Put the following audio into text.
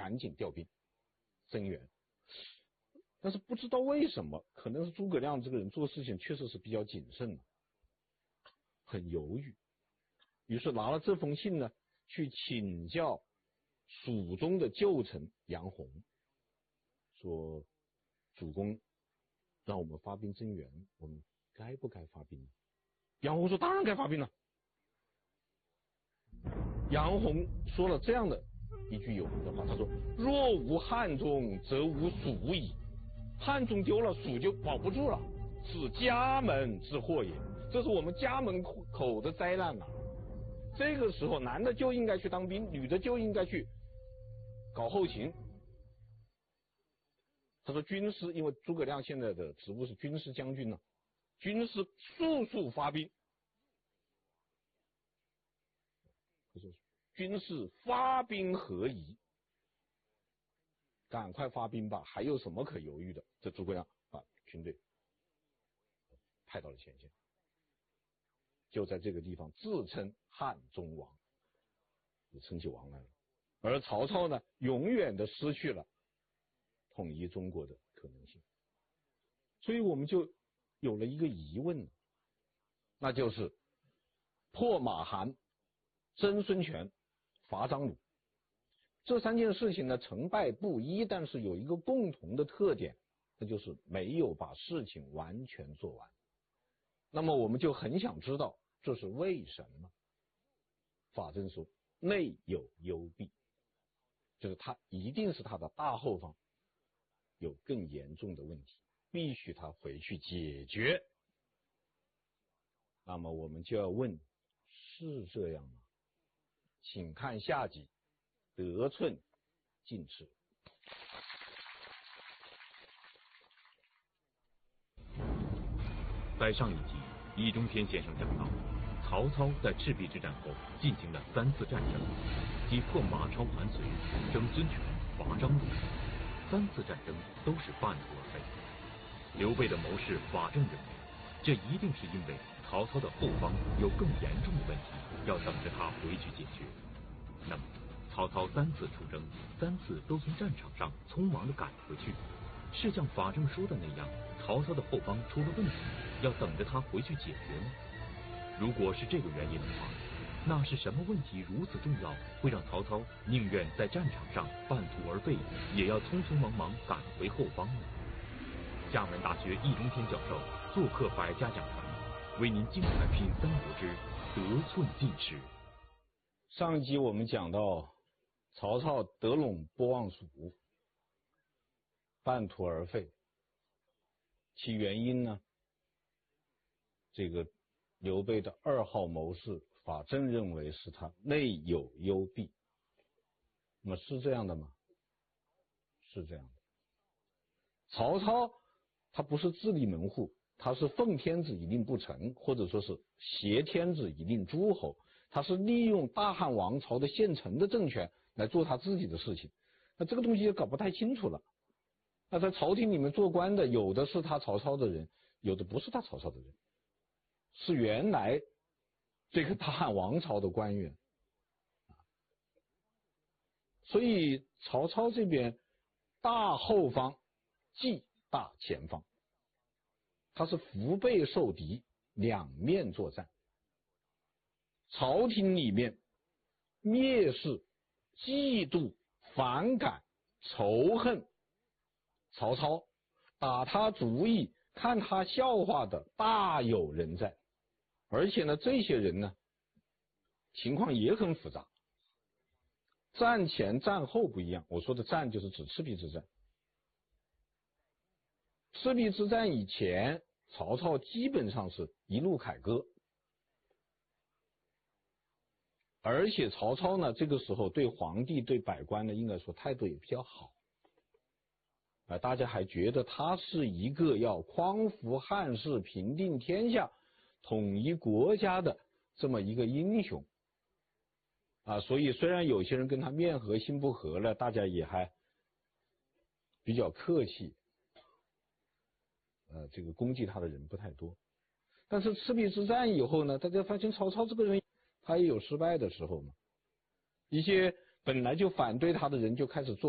赶紧调兵增援。但是不知道为什么，可能是诸葛亮这个人做事情确实是比较谨慎的，很犹豫，于是拿了这封信呢，去请教蜀中的旧臣杨洪，说主公让我们发兵增援，我们该不该发兵呢？杨洪说当然该发兵了。杨洪说了这样的一句有名的话，他说若无汉中则无蜀矣，汉中丢了，蜀就保不住了，是家门之祸也，这是我们家门口的灾难啊。这个时候男的就应该去当兵，女的就应该去搞后勤。他说军师，因为诸葛亮现在的职务是军师将军呢，军师速发兵。他说军师发兵何疑，赶快发兵吧，还有什么可犹豫的？这诸葛亮把军队派到了前线，就在这个地方自称汉中王，就称起王来了。而曹操呢，永远的失去了统一中国的可能性。所以我们就有了一个疑问，那就是破马韩、征孙权、伐张鲁，这三件事情呢成败不一，但是有一个共同的特点，那就是没有把事情完全做完。那么我们就很想知道这是为什么。法正说内有幽闭，就是他一定是他的大后方有更严重的问题，必须他回去解决。那么我们就要问，是这样吗？请看下集，得寸进尺。 在上一集，易中天先生讲到，曹操在赤壁之战后进行了3次战争，即破马超韩遂、征孙权、伐张鲁。3次战争都是半途而废。刘备的谋士法正认为，这一定是因为曹操的后方有更严重的问题，要等着他回去解决。那么曹操3次出征，3次都从战场上匆忙地赶回去，是像法正说的那样，曹操的后方出了问题，要等着他回去解决吗？如果是这个原因的话，那是什么问题如此重要，会让曹操宁愿在战场上半途而废，也要匆匆忙忙赶回后方呢？厦门大学易中天教授做客百家讲坛，为您精彩品三国之得寸进尺。 上一集我们讲到曹操得陇不忘蜀，半途而废，其原因呢，这个刘备的2号谋士法正认为是他内有幽闭。那么是这样的吗？是这样的。曹操他不是自立门户，他是奉天子以令不臣，或者说是挟天子以令诸侯，他是利用大汉王朝的现成的政权来做他自己的事情。那这个东西也搞不太清楚了。那在朝廷里面做官的，有的是他曹操的人，有的不是他曹操的人，是原来这个大汉王朝的官员。所以曹操这边大后方即大前方，他是腹背受敌，两面作战。朝廷里面蔑视、嫉妒、反感、仇恨曹操，打他主意、看他笑话的大有人在。而且呢，这些人呢，情况也很复杂。战前战后不一样，我说的战就是指赤壁之战。赤壁之战以前，曹操基本上是一路凯歌，而且曹操呢，这个时候对皇帝、对百官呢，应该说态度也比较好。大家还觉得他是一个要匡扶汉室、平定天下、统一国家的这么一个英雄。所以虽然有些人跟他面和心不和了，大家也还比较客气，这个攻击他的人不太多。但是赤壁之战以后呢，大家发现曹操这个人他也有失败的时候嘛，一些本来就反对他的人就开始做